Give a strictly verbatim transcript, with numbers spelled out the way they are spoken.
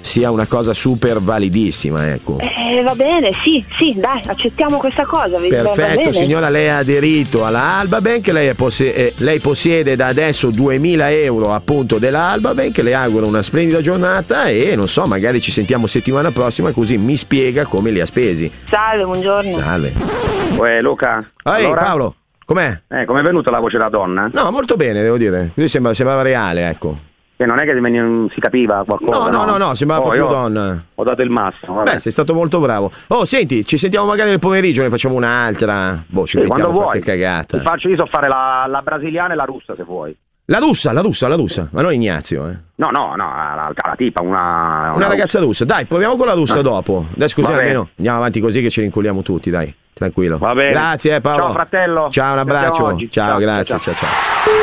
sia una cosa super validissima, ecco. Eh, va bene, sì, sì, dai, accettiamo questa cosa. Perfetto, signora, lei ha aderito alla Alba Bank, lei, posse- eh, lei possiede da adesso duemila euro appunto della Alba Bank, le auguro una splendida giornata e non so, magari ci sentiamo settimana prossima così mi spiega come li ha spesi. Salve, buongiorno. Salve. Uè, Luca. Ehi, allora? Paolo, com'è? Eh, com'è venuta la voce da donna? No, molto bene, devo dire. Così sembra, sembrava reale, ecco. Che non è che non si capiva qualcosa. No, no, no, no, sembrava oh, proprio io donna. Ho dato il massimo. Vabbè. Beh, sei stato molto bravo. Oh, senti, ci sentiamo magari nel pomeriggio, ne facciamo un'altra. Boh, ci sì, mettiamo quando qualche vuoi. cagata. Ti faccio, io so fare la, la brasiliana e la russa se vuoi. La russa, la russa, la russa. Ma non Ignazio, eh. No, no, no, la, la tipa, una... Una, una ragazza russa. Dai, proviamo con la russa no. dopo. Dai, scusi, Va almeno bene. andiamo avanti così che ci rinculiamo tutti, dai. Tranquillo. Va bene. Grazie, eh, Paolo. Ciao, fratello. Ciao, un Ci abbraccio. vediamo oggi. Ciao, Ciao, grazie, ciao. ciao, ciao.